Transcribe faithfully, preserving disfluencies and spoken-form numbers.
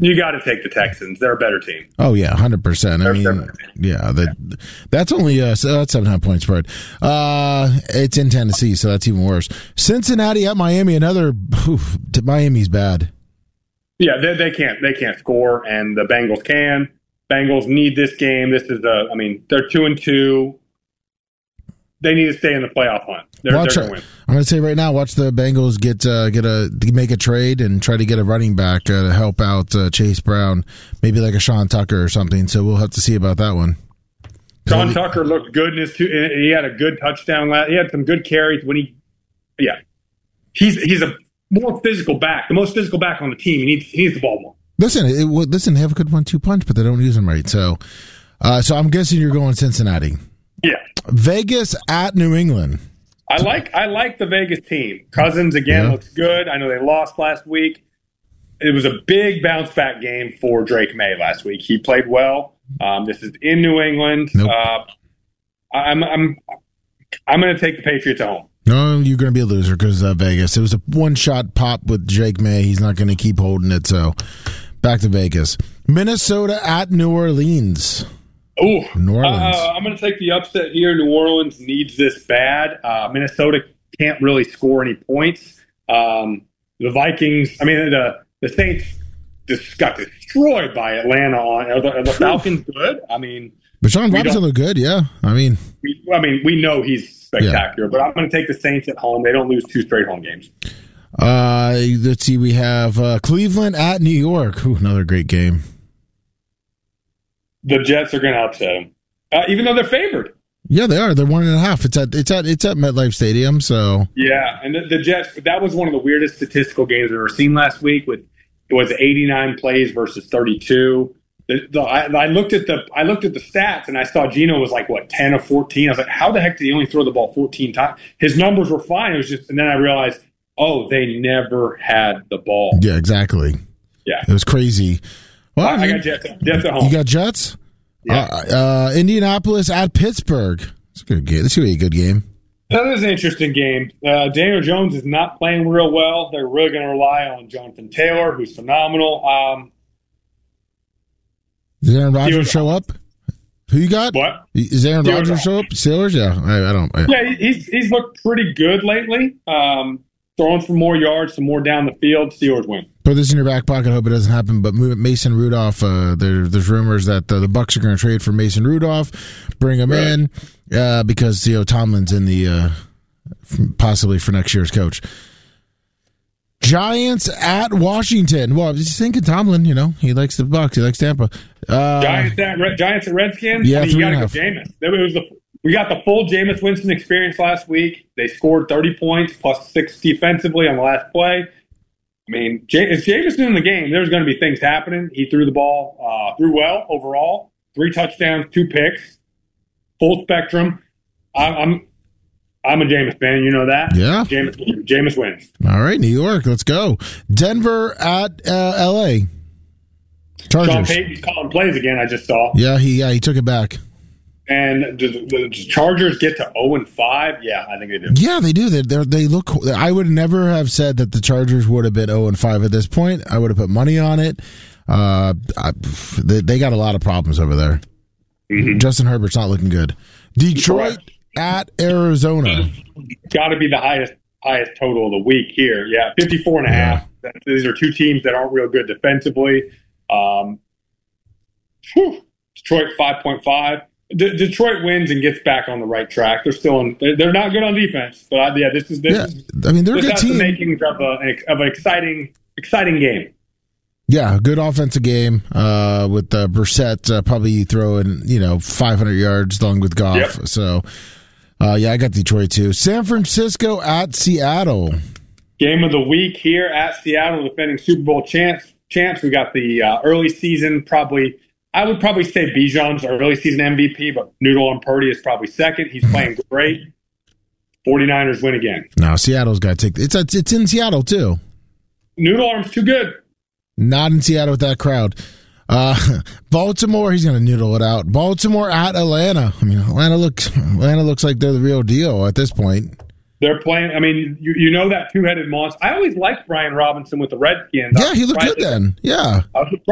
You got to take the Texans. They're a better team. Oh yeah, one hundred percent. I They're, mean, they're yeah, that that's only uh, so that's seven and a half point spread. Uh, it's in Tennessee, so that's even worse. Cincinnati at Miami, another oof, Miami's bad. Yeah, they, they can't they can't score, and the Bengals can. Bengals need this game. This is the. I mean, they're two and two. They need to stay in the playoff hunt. They're, Watch, they're going to win. I'm going to say right now, watch the Bengals get uh, get a make a trade and try to get a running back uh, to help out uh, Chase Brown, maybe like a Sean Tucker or something. So we'll have to see about that one. Sean he, Tucker looked good in his two. He had a good touchdown. Last, he had some good carries when he. Yeah, he's he's a more physical back, the most physical back on the team. He needs he needs the ball more. Listen, it, listen, they have a good one two punch, but they don't use them right. So, uh, so I'm guessing you're going Cincinnati. Yeah. Vegas at New England. I like I like the Vegas team. Cousins again yeah. looks good. I know they lost last week. It was a big bounce back game for Drake May last week. He played well. Um, this is in New England. Nope. Uh, I'm I'm I'm going to take the Patriots at home. No, you're going to be a loser because uh, Vegas. It was a one shot pop with Drake May. He's not going to keep holding it. So back to Vegas. Minnesota at New Orleans. Ooh, New Orleans. Uh, I'm going to take the upset here. New Orleans needs this bad. Uh, Minnesota can't really score any points. Um, the Vikings, I mean, the the Saints just got destroyed by Atlanta. On Are the, are the Falcons good? I mean, but Sean Robinson looked good, yeah. I mean, we, I mean, we know he's spectacular, yeah. But I'm going to take the Saints at home. They don't lose two straight home games. Uh, let's see. We have uh, Cleveland at New York. Ooh, another great game. The Jets are going to upset them, uh, even though they're favored. Yeah, they are. They're one and a half. It's at it's at it's at MetLife Stadium. So yeah, and the, the Jets. That was one of the weirdest statistical games I've ever seen last week. With it was eighty-nine plays versus thirty-two. The, the, I, I looked at the I looked at the stats and I saw Geno was like what ten of fourteen. I was like, how the heck did he only throw the ball fourteen times? His numbers were fine. It was just, and then I realized, oh, they never had the ball. Yeah, exactly. Yeah, it was crazy. Well, I, I mean, got Jets, Jets at home. You got Jets? Yeah. Uh, uh, Indianapolis at Pittsburgh. It's a good game. This is going to be a good game. That is an interesting game. Uh, Daniel Jones is not playing real well. They're really going to rely on Jonathan Taylor, who's phenomenal. Um, Does Aaron Rodgers show up? Who you got? What? Is Aaron Rodgers show up? Steelers? Yeah, I, I don't. I, yeah, he's he's looked pretty good lately. Um, throwing for more yards, some more down the field. Steelers win. Put this in your back pocket. Hope it doesn't happen. But Mason Rudolph. Uh, there, there's rumors that uh, the Bucs are going to trade for Mason Rudolph, bring him right. in uh, because you know Tomlin's in the uh, possibly for next year's coach. Giants at Washington. Well, just thinking Tomlin. You know he likes the Bucs. He likes Tampa. Uh, Giants at Red, Giants at Redskins. Yeah, I mean, you got to go Jameis. It was the we got the full Jameis Winston experience last week. They scored thirty points plus six defensively on the last play. I mean, if Jameis in the game, there's going to be things happening. He threw the ball, uh, threw well overall. Three touchdowns, two picks, full spectrum. I'm, I'm, I'm a Jameis fan. You know that. Yeah. Jameis, Jameis wins. All right, New York, let's go. Denver at uh, L A. Chargers. Sean Payton's calling plays again. I just saw. Yeah, he yeah he took it back. And do the Chargers get to zero and five? Yeah, I think they do. Yeah, they do. They they're, they look. I would never have said that the Chargers would have been zero and five at this point. I would have put money on it. Uh, I, they, they got a lot of problems over there. Mm-hmm. Justin Herbert's not looking good. Detroit at Arizona. Got to be the highest highest total of the week here. Yeah, fifty-four and a half. Yeah. These are two teams that aren't real good defensively. Um, whew, Detroit five point five. D- Detroit wins and gets back on the right track. They're still in, they're, they're not good on defense, but I, yeah, this is this yeah. is. I mean, they're this a good has team. The makings of a of an exciting exciting game. Yeah, good offensive game uh, with uh, Brissett uh, probably throwing you know five hundred yards along with Goff. Yep. So uh, yeah, I got Detroit too. San Francisco at Seattle. Game of the week here at Seattle, defending Super Bowl champs. Champs. We got the uh, early season probably. I would probably say Bijan's early season M V P, but Noodle and Purdy is probably second. He's playing great. 49ers win again. No, Seattle's got to take it's it's in Seattle too. Noodle Arm's too good. Not in Seattle with that crowd. Uh, Baltimore, he's going to noodle it out. Baltimore at Atlanta. I mean, Atlanta looks Atlanta looks like they're the real deal at this point. They're playing. I mean, you, you know that two-headed monster. I always liked Brian Robinson with the Redskins. Yeah, he looked good then. Yeah. I was surprised